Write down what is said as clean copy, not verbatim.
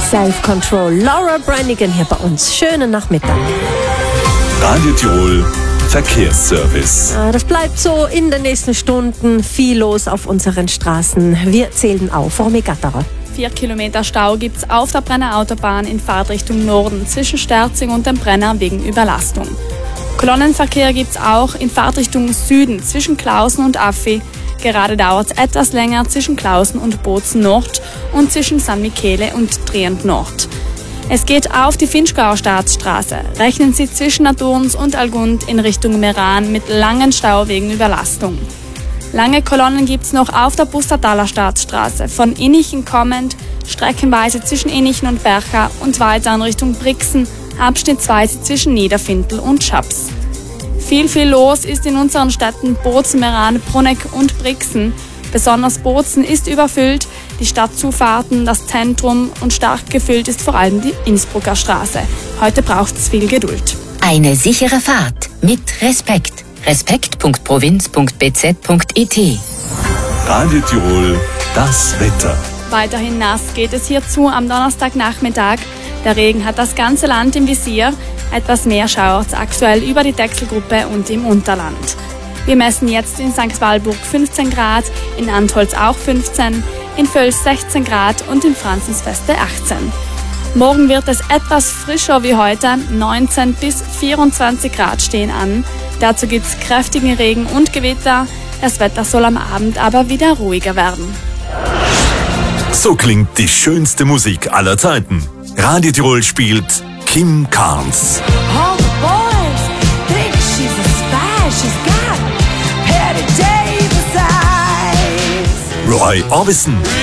Self-Control. Laura Branigan hier bei uns. Schönen Nachmittag. Radio Tirol Verkehrsservice. Das bleibt so in den nächsten Stunden. Viel los auf unseren Straßen. Wir zählen auf. Romy Gatterer. 4 Kilometer Stau gibt es auf der Brenner Autobahn in Fahrtrichtung Norden zwischen Sterzing und dem Brenner wegen Überlastung. Kolonnenverkehr gibt es auch in Fahrtrichtung Süden zwischen Klausen und Affi. Gerade dauert es etwas länger zwischen Klausen und Bozen Nord und zwischen San Michele und Trient Nord. Es geht auf die Finchgauer Staatsstraße. Rechnen Sie zwischen Naturns und Algund in Richtung Meran mit langen Stau wegen Überlastung. Lange Kolonnen gibt es noch auf der Pustertaler Staatsstraße. Von Innichen kommend, streckenweise zwischen Innichen und Bercha und weiter in Richtung Brixen, abschnittsweise zwischen Niederfintel und Schaps. Viel los ist in unseren Städten Bozen, Meran, Bruneck und Brixen. Besonders Bozen ist überfüllt, die Stadtzufahrten, das Zentrum und stark gefüllt ist vor allem die Innsbrucker Straße. Heute braucht es viel Geduld. Eine sichere Fahrt mit Respekt. respekt.provinz.bz.it. Radio Tirol, das Wetter. Weiterhin nass geht es hier zu am Donnerstagnachmittag. Der Regen hat das ganze Land im Visier. Etwas mehr schauert es aktuell über die Dechselgruppe und im Unterland. Wir messen jetzt in St. Walburg 15 Grad, in Antholz auch 15, in Völs 16 Grad und in Franzensfeste 18. Morgen wird es etwas frischer wie heute, 19 bis 24 Grad stehen an. Dazu gibt es kräftigen Regen und Gewitter. Das Wetter soll am Abend aber wieder ruhiger werden. So klingt die schönste Musik aller Zeiten. Radio Tirol spielt Kim Carnes. All the boys think she's a spy. She's got Patty Davis eyes. Roy Orbison.